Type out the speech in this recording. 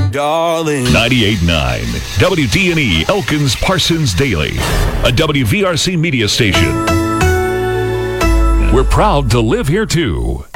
darling. 98.9 WDNE Elkins Parsons Daily, a WVRC media station. We're proud to live here too.